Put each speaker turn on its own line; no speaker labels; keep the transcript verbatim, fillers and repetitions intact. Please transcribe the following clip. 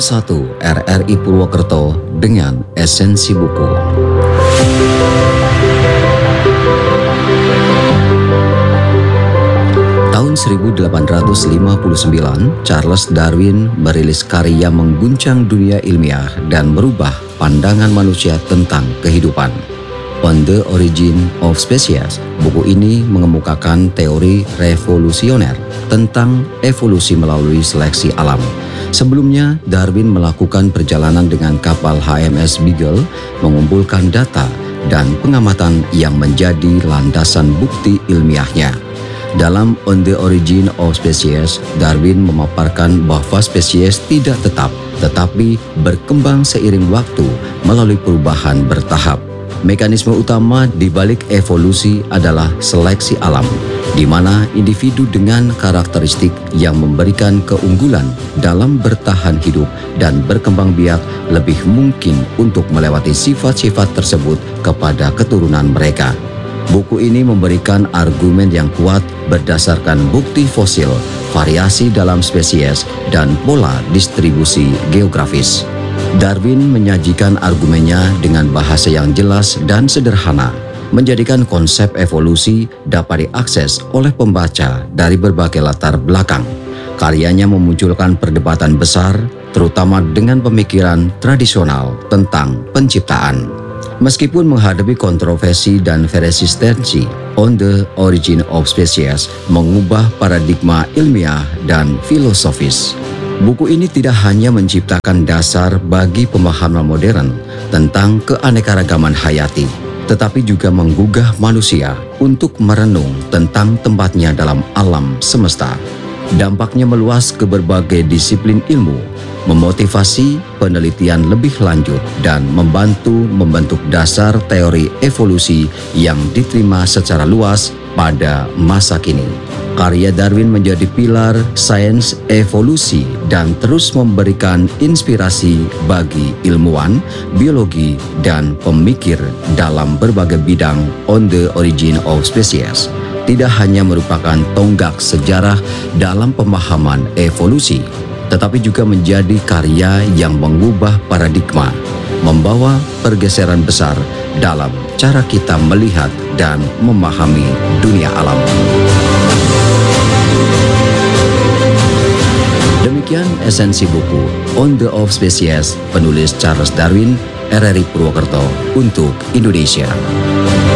satu R R I Purwokerto dengan esensi buku. Tahun seribu delapan ratus lima puluh sembilan, Charles Darwin merilis karya mengguncang dunia ilmiah dan merubah pandangan manusia tentang kehidupan. On the Origin of Species, buku ini mengemukakan teori revolusioner tentang evolusi melalui seleksi alam. Sebelumnya, Darwin melakukan perjalanan dengan kapal H M S Beagle, mengumpulkan data dan pengamatan yang menjadi landasan bukti ilmiahnya. Dalam On the Origin of Species, Darwin memaparkan bahwa spesies tidak tetap, tetapi berkembang seiring waktu melalui perubahan bertahap. Mekanisme utama di balik evolusi adalah seleksi alam, di mana individu dengan karakteristik yang memberikan keunggulan dalam bertahan hidup dan berkembang biak lebih mungkin untuk melewati sifat-sifat tersebut kepada keturunan mereka. Buku ini memberikan argumen yang kuat berdasarkan bukti fosil, variasi dalam spesies, dan pola distribusi geografis. Darwin menyajikan argumennya dengan bahasa yang jelas dan sederhana, menjadikan konsep evolusi dapat diakses oleh pembaca dari berbagai latar belakang. Karyanya memunculkan perdebatan besar, terutama dengan pemikiran tradisional tentang penciptaan. Meskipun menghadapi kontroversi dan resistensi, On the Origin of Species mengubah paradigma ilmiah dan filosofis. Buku ini tidak hanya menciptakan dasar bagi pemahaman modern tentang keanekaragaman hayati, tetapi juga menggugah manusia untuk merenung tentang tempatnya dalam alam semesta. Dampaknya meluas ke berbagai disiplin ilmu, memotivasi penelitian lebih lanjut, dan membantu membentuk dasar teori evolusi yang diterima secara luas pada masa kini. Karya Darwin menjadi pilar sains evolusi dan terus memberikan inspirasi bagi ilmuwan, biologi, dan pemikir dalam berbagai bidang. On the Origin of Species tidak hanya merupakan tonggak sejarah dalam pemahaman evolusi, tetapi juga menjadi karya yang mengubah paradigma, membawa pergeseran besar dalam cara kita melihat dan memahami dunia alam. Demikian esensi buku On the of Species, penulis Charles Darwin, R R I Purwokerto untuk Indonesia.